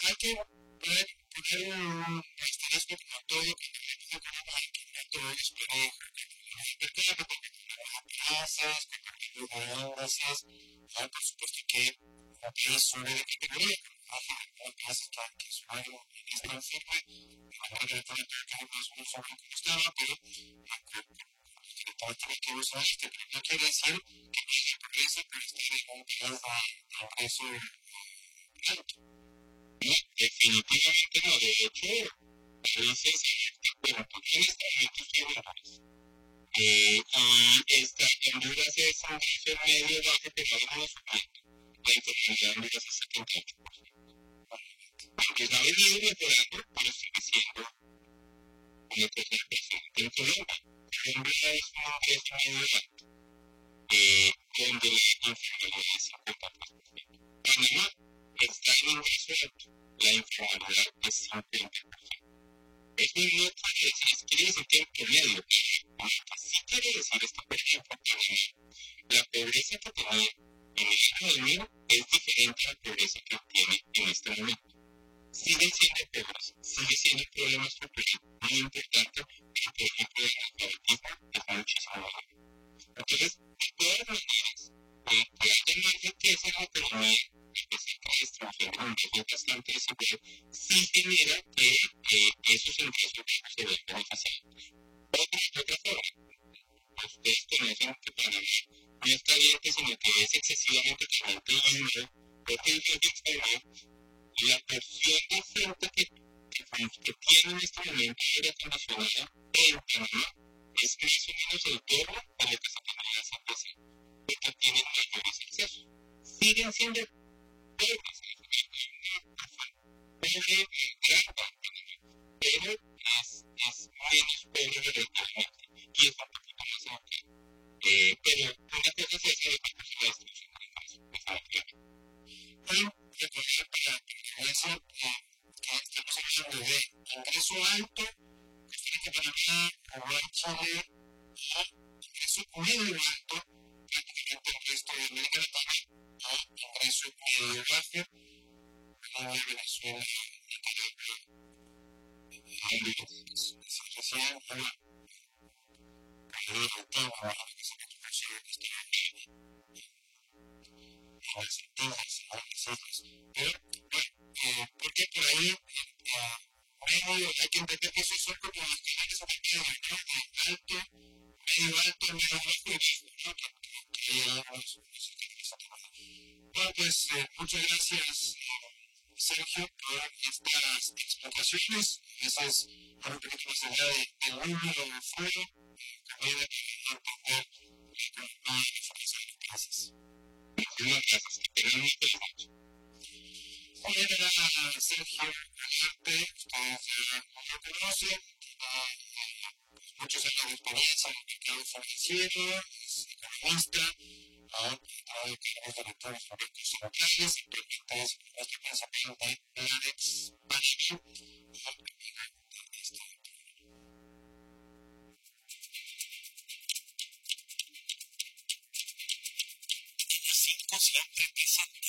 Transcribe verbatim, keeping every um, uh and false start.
hay que poner, poner un asterisco como todo, que el ejercicio económico no todo es parejo, que el mercado que plazas, que partidos de índices, ¿no? Por supuesto que un país sube de categoría, ajá, un país que, que su ánimo es tan firme, de manera que el fondo de mercado no sube como estaba, pero el tiene que usar este, pero no quiere decir que no haya progreso, pero estar en un nivel de ingreso alto. No, definitivamente no, de hecho, a veces bueno, porque en este momento estoy en Honduras. Eh, y está, Honduras es un ingreso medio bajo, pero ahora no subiendo. La informalidad en Honduras es setenta y ocho por ciento. Aunque ha venido mejorando, pero sigue siendo una cosa impresionante. En Colombia, Colombia es un ingreso medio alto, eh, donde la informalidad es cincuenta y tres por ciento. Panamá está en ingreso alto, la informalidad es cincuenta por ciento. Eso no quiere decir, eso quiere decir que en promedio, lo que sí quiere decir es que, por ejemplo, la pobreza que tenía en el año dos mil es diferente a la pobreza que tiene en este momento. Siguen siendo pobres, sigue siendo un problema estructural muy importante, pero por ejemplo el analfabetismo es muchísimo mayor. Entonces, de todas maneras, eh, que haya más riqueza en la economía, y que sea que la distribución de ingresos es bastante desigual, sí genera que eh, esos ingresos se vean beneficiados. Otra, otra forma, ustedes conocen que Panamá no es caliente, sino que es excesivamente caliente y húmedo, porque es lo que informó la porción de gente que, que, que tiene en este momento aire acondicionado en Panamá es más o menos el doble de lo que se tiene en la C P C, porque tienen mayores accesos. Siguen siendo pobres, pobre en gran parte, pero es, es menos pobre relativamente y es un poquito más alto. Eh, pero una cosa es esa de que la distribución de ingresos, definitivamente. Pero recordar para eso que estamos hablando de ingreso alto, que tiene que Panamá, Uruguay, Chile, y ingreso medio alto, prácticamente el resto de América Latina, y ingreso medio bajo, Colombia, Venezuela, Nicaragua, Honduras, recién, bueno, Perú, Antigua, que se me conoció este en las Antillas, en las islas. Pero, bueno, eh, porque por ahí, eh, medio, hay que entender que esos son como los canales de medio, ¿no? De alto, medio alto, medio bajo y bajo, ¿no? Que, que, que hay unos, unos canales. Bueno, pues, eh, muchas gracias, Sergio, por estas explicaciones. Eso es un poquito más allá de, del número fuera, también de entender la economía y la formación de las clases. Muchísimas gracias, que tengan muy feliz noche. Bien, era Sergio Alarte, ustedes ya lo conocen, tiene muchos años de experiencia en el mercado financiero, es economista, ha trabajado con los directores de bancos centrales, actualmente es nuestro principal de Ladex Panamá y amigo de este cinco siempre empiezan